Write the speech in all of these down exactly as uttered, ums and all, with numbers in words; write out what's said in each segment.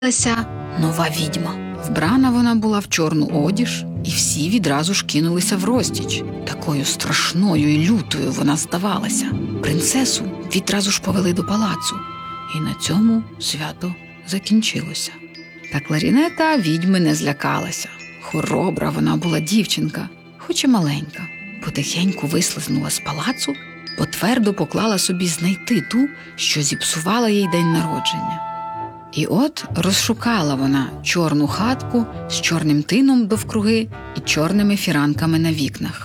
З'явилася нова відьма. Вбрана вона була в чорну одіж, і всі відразу ж кинулися в розтіч. Такою страшною і лютою вона здавалася. Принцесу відразу ж повели до палацу. І на цьому свято закінчилося. Та Кларінета відьми не злякалася. Хоробра вона була дівчинка, хоч і маленька. Потихеньку вислизнула з палацу, бо твердо поклала собі знайти ту, що зіпсувала їй день народження. І от розшукала вона чорну хатку з чорним тином довкруги і чорними фіранками на вікнах.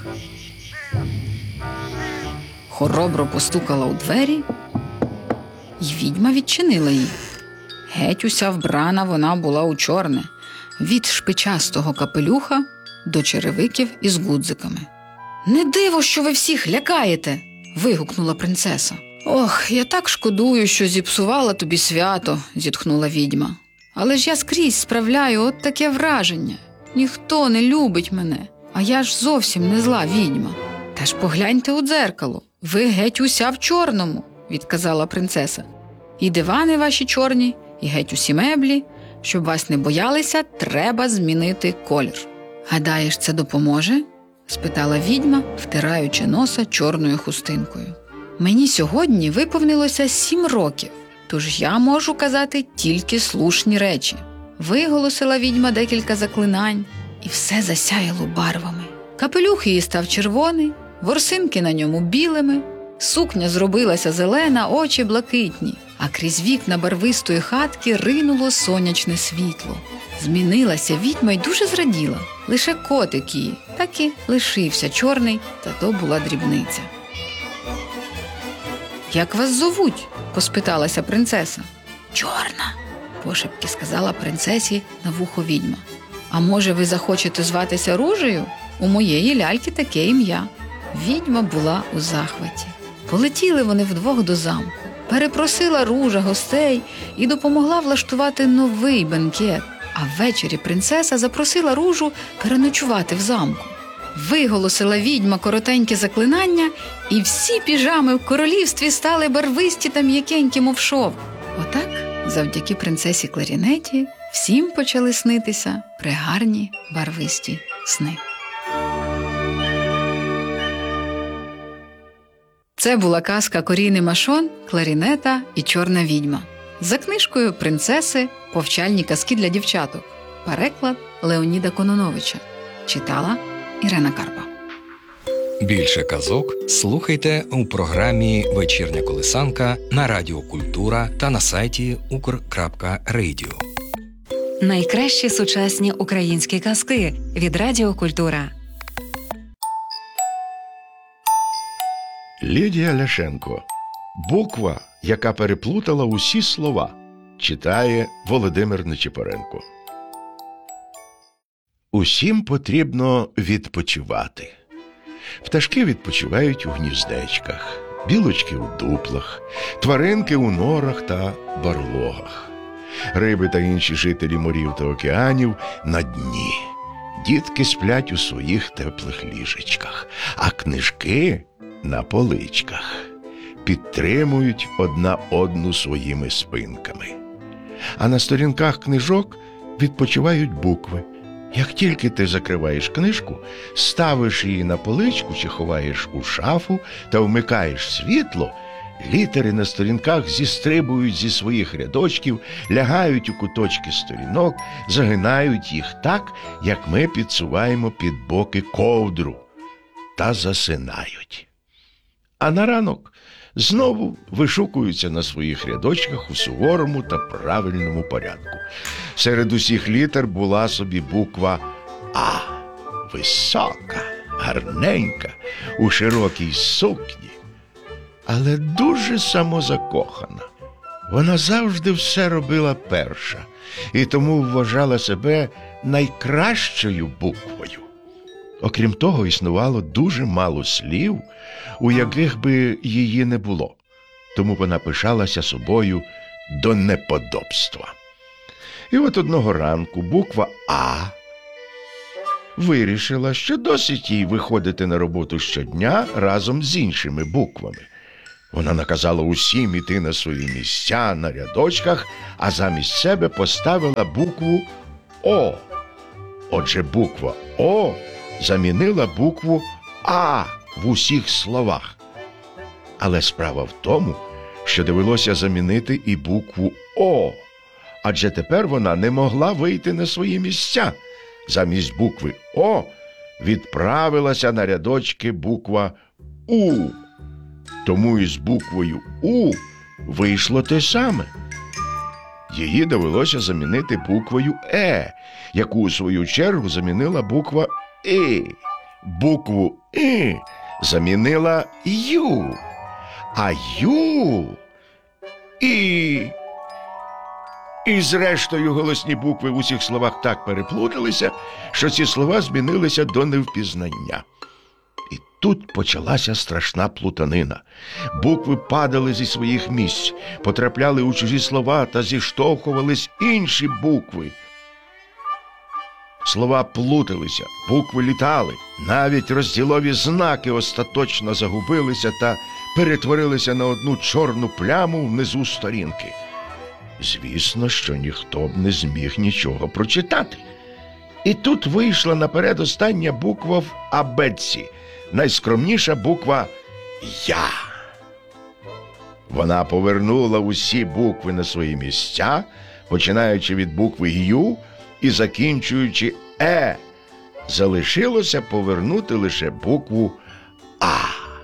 Хоробро постукала у двері, і відьма відчинила її. Геть уся вбрана вона була у чорне, від шпичастого капелюха до черевиків із гудзиками. «Не диво, що ви всіх лякаєте!» – вигукнула принцеса. «Ох, я так шкодую, що зіпсувала тобі свято», – зітхнула відьма. «Але ж я скрізь справляю от таке враження. Ніхто не любить мене, а я ж зовсім не зла відьма». «Та ж погляньте у дзеркало, ви геть уся в чорному», – відказала принцеса. «І дивани ваші чорні, і геть усі меблі. Щоб вас не боялися, треба змінити колір». «Гадаєш, це допоможе?» – спитала відьма, втираючи носа чорною хустинкою. «Мені сьогодні виповнилося сім років, тож я можу казати тільки слушні речі». Виголосила відьма декілька заклинань, і все засяяло барвами. Капелюх її став червоний, ворсинки на ньому білими, сукня зробилася зелена, очі блакитні, а крізь вікна барвистої хатки ринуло сонячне світло. Змінилася відьма й дуже зраділа. Лише котик її так і лишився чорний, та то була дрібниця. «Як вас зовуть?» – поспиталася принцеса. «Чорна», – пошепки сказала принцесі на вухо відьма. «А може, ви захочете зватися Ружею? У моєї ляльки таке ім'я». Відьма була у захваті. Полетіли вони вдвох до замку. Перепросила Ружа гостей і допомогла влаштувати новий бенкет. А ввечері принцеса запросила Ружу переночувати в замку. Виголосила відьма коротеньке заклинання, і всі піжами в королівстві стали барвисті та м'якенькі, мов шовк. Отак, завдяки принцесі Кларінеті, всім почали снитися пригарні барвисті сни. Це була казка Коріни Машон, Кларінета і чорна відьма. За книжкою принцеси «Повчальні казки для дівчаток». Переклад Леоніда Кононовича. Читала Ірина Карпа. Більше казок слухайте у програмі «Вечірня колисанка» на Радіо Культура та на сайті укр крапка радіо. Найкращі сучасні українські казки від Радіо Культура. Лідія Ляшенко. Буква, яка переплутала усі слова. Читає Володимир Нечипоренко. Усім потрібно відпочивати. Пташки відпочивають у гніздечках, білочки у дуплах, тваринки у норах та барлогах. Риби та інші жителі морів та океанів на дні. Дітки сплять у своїх теплих ліжечках, а книжки на поличках. Підтримують одна одну своїми спинками. А на сторінках книжок відпочивають букви. Як тільки ти закриваєш книжку, ставиш її на поличку чи ховаєш у шафу та вмикаєш світло, літери на сторінках зістрибують зі своїх рядочків, лягають у куточки сторінок, загинають їх так, як ми підсуваємо під боки ковдру, та засинають. А на ранок знову вишукуються на своїх рядочках у суворому та правильному порядку. Серед усіх літер була собі буква «А». Висока, гарненька, у широкій сукні, але дуже самозакохана. Вона завжди все робила перша і тому вважала себе найкращою буквою. Окрім того, існувало дуже мало слів, у яких би її не було, тому вона пишалася собою до неподобства. І от одного ранку буква «А» вирішила, що досить їй виходити на роботу щодня разом з іншими буквами. Вона наказала усім іти на свої місця на рядочках, а замість себе поставила букву О. Отже, буква О замінила букву А в усіх словах. Але справа в тому, що довелося замінити і букву О, адже тепер вона не могла вийти на свої місця. Замість букви О відправилася на рядочки буква У. Тому із буквою У вийшло те саме. Її довелося замінити буквою Е, яку у свою чергу замінила буква І. Букву І замінила Ю, а Ю І. І зрештою голосні букви в усіх словах так переплуталися, що ці слова змінилися до невпізнання. І тут почалася страшна плутанина. Букви падали зі своїх місць, потрапляли у чужі слова та зіштовхувались інші букви. Слова плуталися, букви літали, навіть розділові знаки остаточно загубилися та перетворилися на одну чорну пляму внизу сторінки. Звісно, що ніхто б не зміг нічого прочитати. І тут вийшла наперед остання буква в абетці, найскромніша буква Я. Вона повернула усі букви на свої місця, починаючи від букви Ю і закінчуючи Е. Залишилося повернути лише букву А.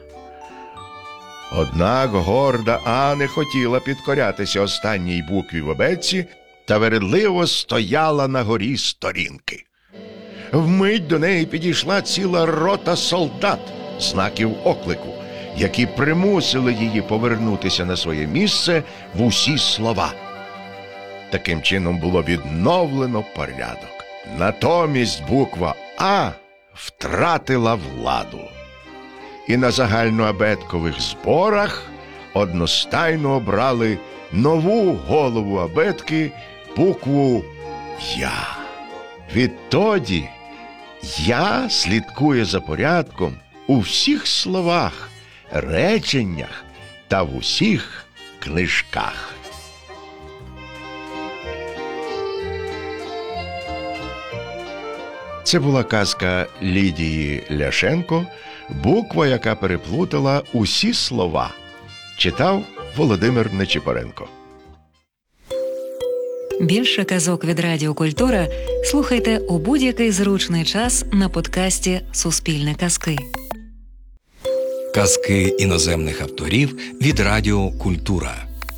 Однак горда А не хотіла підкорятися останній букві в абетці та вередливо стояла на горі сторінки. Вмить до неї підійшла ціла рота солдат, знаків оклику, які примусили її повернутися на своє місце в усі слова. Таким чином було відновлено порядок. Натомість буква А втратила владу. І на загальноабеткових зборах одностайно обрали нову голову абетки, букву Я. Відтоді Я слідкує за порядком у всіх словах, реченнях та в усіх книжках. Це була казка Лідії Ляшенко «Буква, яка переплутала усі слова». Читав Володимир Нечипоренко. Більше казок від Радіо Культура слухайте у будь-який зручний час на подкасті «Суспільне казки». Казки іноземних авторів від Радіо Культура.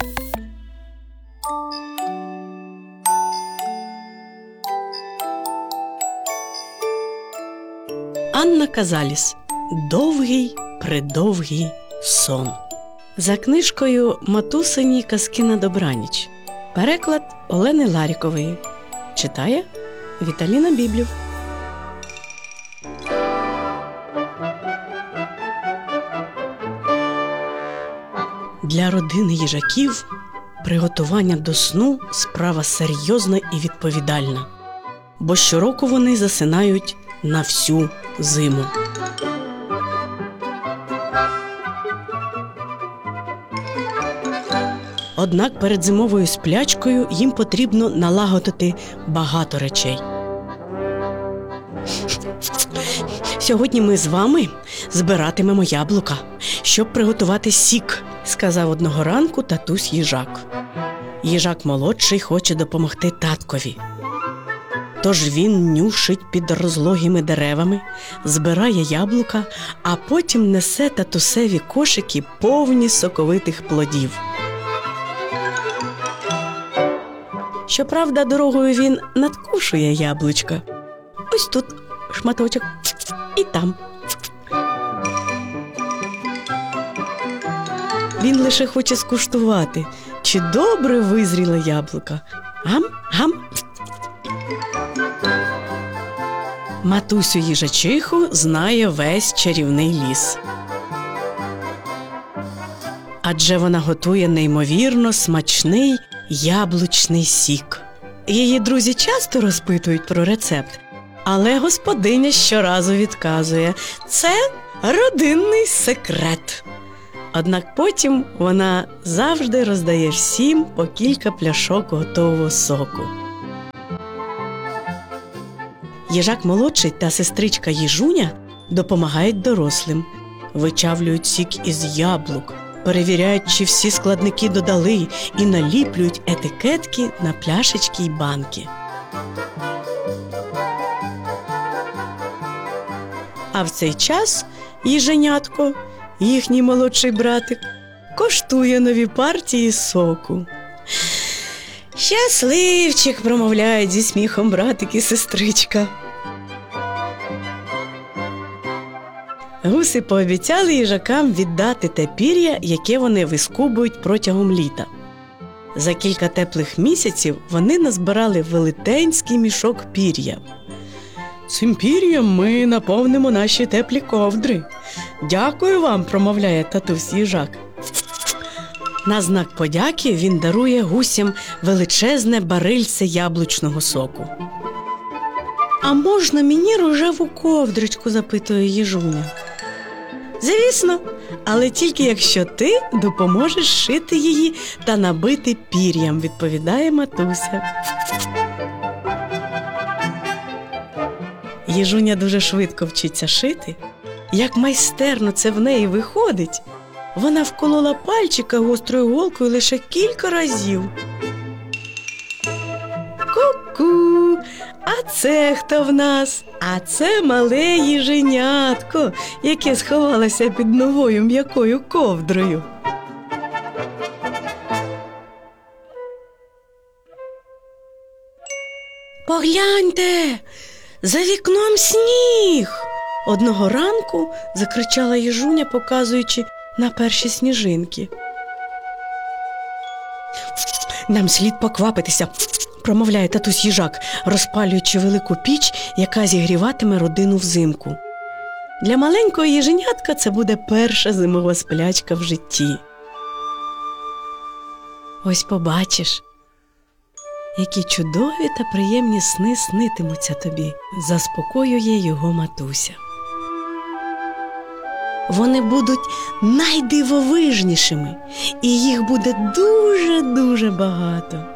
Анна Казаліс. Довгий-предовгий сон. За книжкою «Матусині казки на добраніч». Переклад Олени Ларікової. Читає Віталіна Біблів. Для родини їжаків приготування до сну – справа серйозна і відповідальна, бо щороку вони засинають на всю зиму. Однак перед зимовою сплячкою їм потрібно налагодити багато речей. «Сьогодні ми з вами збиратимемо яблука, щоб приготувати сік», – сказав одного ранку татусь їжак. Їжак-молодший хоче допомогти таткові. Тож він нюшить під розлогими деревами, збирає яблука, а потім несе татусеві кошики повні соковитих плодів. Щоправда, дорогою він надкушує яблучка. Ось тут шматочок і там. Він лише хоче скуштувати, чи добре визріла яблука. Гам, гам. Матусю їжачиху знає весь чарівний ліс. Адже вона готує неймовірно смачний яблучний сік. Її друзі часто розпитують про рецепт, але господиня щоразу відказує – це родинний секрет. Однак потім вона завжди роздає всім по кілька пляшок готового соку. Їжак-молодший та сестричка Їжуня допомагають дорослим, вичавлюють сік із яблук, перевіряють, чи всі складники додали, і наліплюють етикетки на пляшечки й банки. А в цей час їженятко, їхній молодший братик, коштує нові партії соку. «Щасливчик!» – промовляють зі сміхом братик і сестричка. Гуси пообіцяли їжакам віддати те пір'я, яке вони вискубують протягом літа. За кілька теплих місяців вони назбирали велетенський мішок пір'я. «Цим пір'ям ми наповнимо наші теплі ковдри. Дякую вам!» – промовляє татусь їжак. На знак подяки він дарує гусям величезне барильце яблучного соку. «А можна мені рожеву ковдричку?» – запитує Їжуня. «Звісно, але тільки якщо ти допоможеш шити її та набити пір'ям», – відповідає матуся. Їжуня дуже швидко вчиться шити. Як майстерно це в неї виходить! Вона вколола пальчика гострою голкою лише кілька разів. Ку-ку! А це хто в нас? А це мале їженятко, яке сховалося під новою м'якою ковдрою. «Погляньте! За вікном сніг!» Одного ранку закричала Їжуня, показуючи на перші сніжинки. «Нам слід поквапитися», – промовляє татусь їжак, розпалюючи велику піч, яка зігріватиме родину взимку. Для маленького їженятка це буде перша зимова сплячка в житті. Ось побачиш, які чудові та приємні сни снитимуться тобі, заспокоює його матуся. Вони будуть найдивовижнішими, і їх буде дуже-дуже багато.